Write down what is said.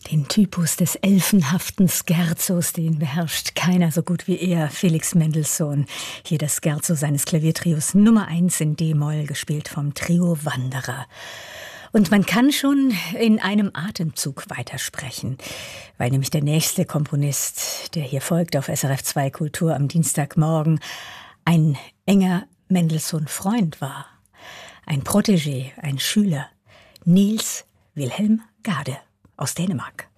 Den Typus des elfenhaften Scherzos, den beherrscht keiner so gut wie er, Felix Mendelssohn. Hier das Scherzo seines Klaviertrios Nummer 1 in D-Moll, gespielt vom Trio Wanderer. Und man kann schon in einem Atemzug weitersprechen, weil nämlich der nächste Komponist, der hier folgt auf SRF 2 Kultur am Dienstagmorgen, ein enger Mendelssohn-Freund war. Ein Protégé, ein Schüler, Niels Wilhelm Gade aus Dänemark.